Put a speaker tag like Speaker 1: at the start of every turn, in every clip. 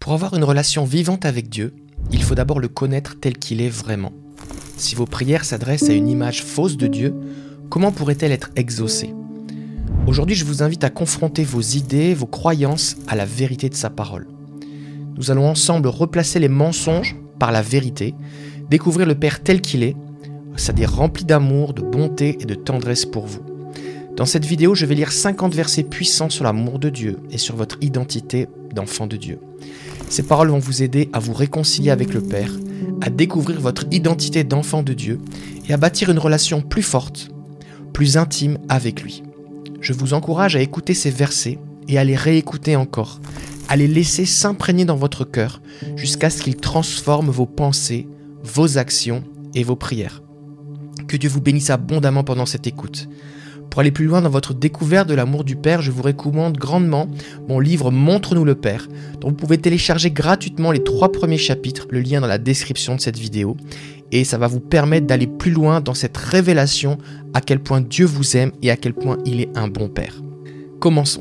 Speaker 1: Pour avoir une relation vivante avec Dieu, il faut d'abord le connaître tel qu'il est vraiment. Si vos prières s'adressent à une image fausse de Dieu, comment pourrait-elle être exaucée ? Aujourd'hui, je vous invite à confronter vos idées, vos croyances à la vérité de sa parole. Nous allons ensemble replacer les mensonges par la vérité, découvrir le Père tel qu'il est, c'est-à-dire rempli d'amour, de bonté et de tendresse pour vous. Dans cette vidéo, je vais lire 50 versets puissants sur l'amour de Dieu et sur votre identité d'enfant de Dieu. Ces paroles vont vous aider à vous réconcilier avec le Père, à découvrir votre identité d'enfant de Dieu et à bâtir une relation plus forte, plus intime avec lui. Je vous encourage à écouter ces versets et à les réécouter encore, à les laisser s'imprégner dans votre cœur jusqu'à ce qu'ils transforment vos pensées, vos actions et vos prières. Que Dieu vous bénisse abondamment pendant cette écoute. Pour aller plus loin dans votre découverte de l'amour du Père, je vous recommande grandement mon livre « Montre-nous le Père » dont vous pouvez télécharger gratuitement les 3 premiers chapitres, le lien dans la description de cette vidéo. Et ça va vous permettre d'aller plus loin dans cette révélation à quel point Dieu vous aime et à quel point il est un bon Père. Commençons.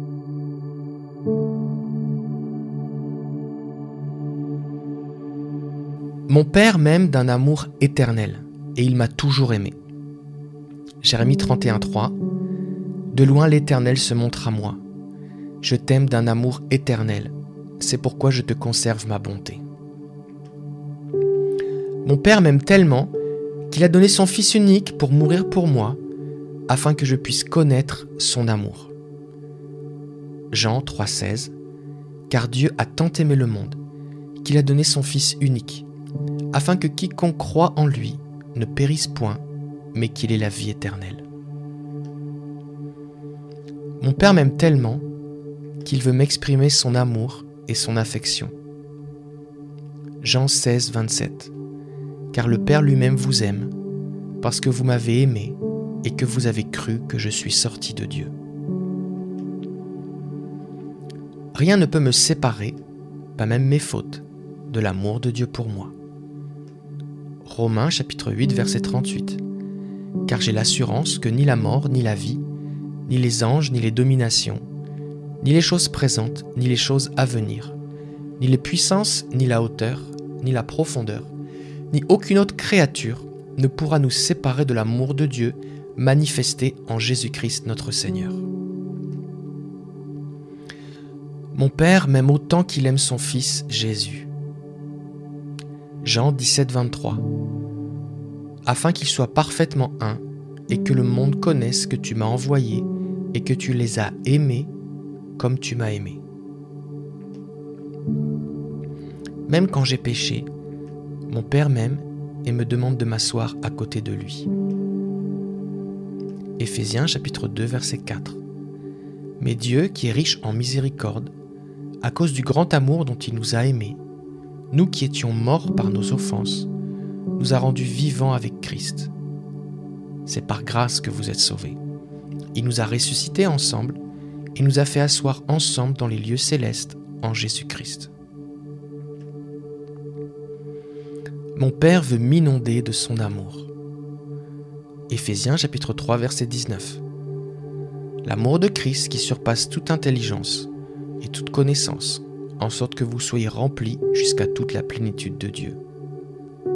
Speaker 1: Mon Père m'aime d'un amour éternel et il m'a toujours aimé. Jérémie 31:3 De loin l'Éternel se montre à moi. Je t'aime d'un amour éternel. C'est pourquoi je te conserve ma bonté. Mon Père m'aime tellement qu'il a donné son Fils unique pour mourir pour moi, afin que je puisse connaître son amour. Jean 3,16 Car Dieu a tant aimé le monde, qu'il a donné son Fils unique, afin que quiconque croit en lui ne périsse point, mais qu'il ait la vie éternelle. Mon Père m'aime tellement qu'il veut m'exprimer son amour et son affection. Jean 16,27 Car le Père lui-même vous aime, parce que vous m'avez aimé et que vous avez cru que je suis sorti de Dieu. Rien ne peut me séparer, pas même mes fautes, de l'amour de Dieu pour moi. Romains chapitre 8, verset 38 Car j'ai l'assurance que ni la mort, ni la vie, ni les anges, ni les dominations, ni les choses présentes, ni les choses à venir, ni les puissances, ni la hauteur, ni la profondeur, ni aucune autre créature ne pourra nous séparer de l'amour de Dieu manifesté en Jésus-Christ notre Seigneur. Mon Père m'aime autant qu'il aime son Fils Jésus. Jean 17,23 Afin qu'il soit parfaitement un et que le monde connaisse que tu m'as envoyé et que tu les as aimés comme tu m'as aimé. Même quand j'ai péché, mon Père m'aime et me demande de m'asseoir à côté de lui. Éphésiens chapitre 2 verset 4 Mais Dieu, qui est riche en miséricorde, à cause du grand amour dont il nous a aimés, nous qui étions morts par nos offenses, nous a rendus vivants avec Christ. C'est par grâce que vous êtes sauvés. Il nous a ressuscités ensemble et nous a fait asseoir ensemble dans les lieux célestes en Jésus-Christ. Mon Père veut m'inonder de son amour. Éphésiens chapitre 3 verset 19 L'amour de Christ qui surpasse toute intelligence et toute connaissance, en sorte que vous soyez remplis jusqu'à toute la plénitude de Dieu.